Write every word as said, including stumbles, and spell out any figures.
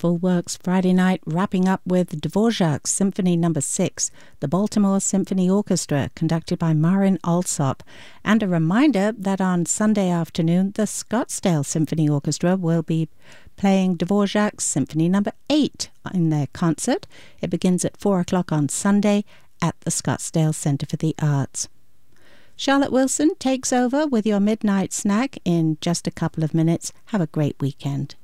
Full Works Friday night, wrapping up with Dvorak's Symphony Number six, the Baltimore Symphony Orchestra, conducted by Marin Alsop. And a reminder that on Sunday afternoon, the Scottsdale Symphony Orchestra will be playing Dvorak's Symphony Number eight in their concert. It begins at four o'clock on Sunday at the Scottsdale Center for the Arts. Charlotte Wilson takes over with your midnight snack in just a couple of minutes. Have a great weekend.